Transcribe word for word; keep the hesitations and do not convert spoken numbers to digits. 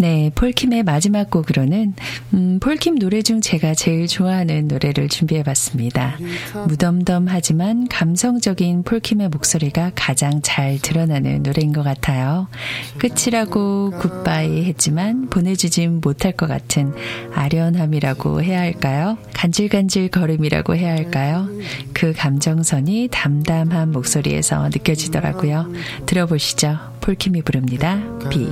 네, 폴킴의 마지막 곡으로는 음, 폴킴 노래 중 제가 제일 좋아하는 노래를 준비해봤습니다. 무덤덤하지만 감성적인 폴킴의 목소리가 가장 잘 드러나는 노래인 것 같아요. 끝이라고 굿바이 했지만 보내주진 못할 것 같은 아련함이라고 해야 할까요? 간질간질 걸음이라고 해야 할까요? 그 감정선이 담담한 목소리에서 느껴지더라고요. 들어보시죠. 폴킴이 부릅니다. 비.